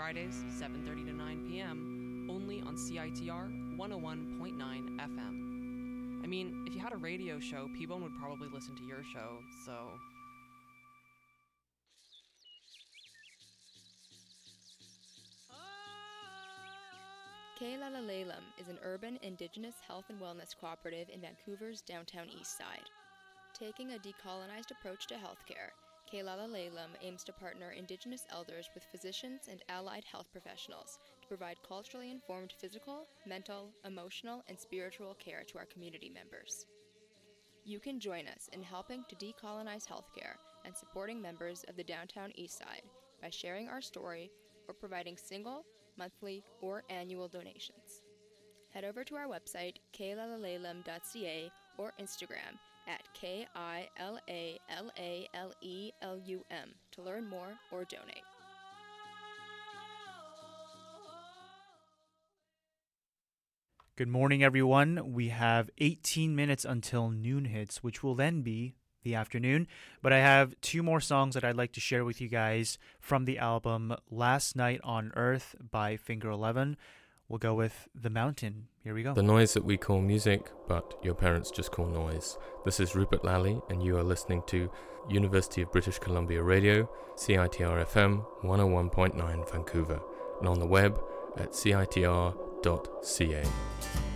Fridays, 7:30 to 9 p.m., only on CITR 101.9 FM. I mean, if you had a radio show, people would probably listen to your show, so... Keilalaleilam is an urban Indigenous health and wellness cooperative in Vancouver's downtown east side. Taking a decolonized approach to healthcare, Keilalaleilam aims to partner Indigenous elders with physicians and allied health professionals to provide culturally informed physical, mental, emotional, and spiritual care to our community members. You can join us in helping to decolonize healthcare and supporting members of the downtown east side by sharing our story or providing single, monthly, or annual donations. Head over to our website, keilalaleilam.ca, or Instagram at KILALALELUM to learn more or donate. Good morning, everyone. We have 18 minutes until noon hits, which will then be the afternoon. But I have two more songs that I'd like to share with you guys from the album Last Night on Earth by Finger 11. We'll go with The Mountain. Here we go. The noise that we call music, but your parents just call noise. This is Rupert Lally, and you are listening to University of British Columbia Radio, CITR FM 101.9 Vancouver, and on the web at citr.ca.